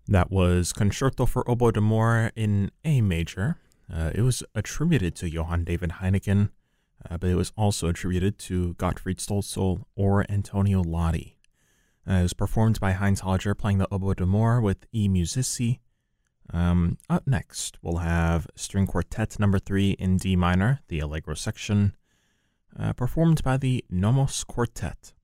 That was Concerto for Oboe d'Amore in A major. It was attributed to Johann David Heineken, but it was also attributed to Gottfried Stolzel or Antonio Lotti. It was performed by Heinz Holliger playing the Oboe d'Amore with E Musici. Up next, we'll have String Quartet number 3 in D minor, the Allegro section, performed by the Nomos Quartet.